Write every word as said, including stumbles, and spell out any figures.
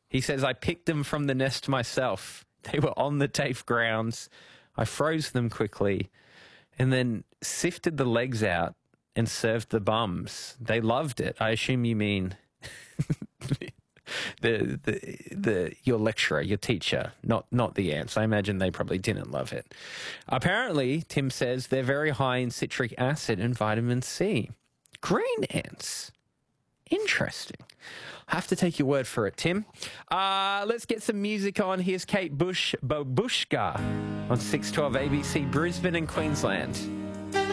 He says, I picked them from the nest myself. They were on the TAFE grounds. I froze them quickly and then sifted the legs out and served the bums. They loved it. I assume you mean the, the the your lecturer, your teacher, not not the ants. I imagine they probably didn't love it. Apparently, Tim says they're very high in citric acid and vitamin C. Green ants. Interesting. I have to take your word for it, Tim. Uh, let's get some music on. Here's Kate Bush, Babushka on six twelve A B C, Brisbane and Queensland.